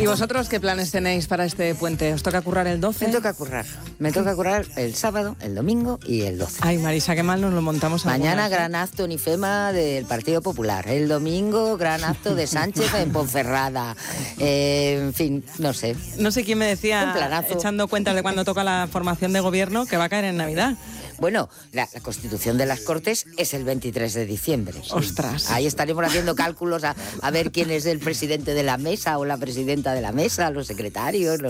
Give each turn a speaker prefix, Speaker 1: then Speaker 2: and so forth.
Speaker 1: ¿Y vosotros qué planes tenéis para este puente? ¿Os toca currar el 12?
Speaker 2: Me toca currar el sábado, el domingo y el 12.
Speaker 1: Ay, Marisa, qué mal nos lo montamos.
Speaker 2: Mañana gran acto en IFEMA del Partido Popular. El domingo gran acto de Sánchez en Ponferrada. En fin, no sé.
Speaker 1: No sé quién me decía, echando cuentas de cuando toca la formación de gobierno, que va a caer en Navidad.
Speaker 2: Bueno, la Constitución de las Cortes es el 23 de diciembre.
Speaker 1: ¡Ostras!
Speaker 2: Ahí estaremos haciendo cálculos a ver quién es el presidente de la mesa o la presidenta de la mesa, los secretarios,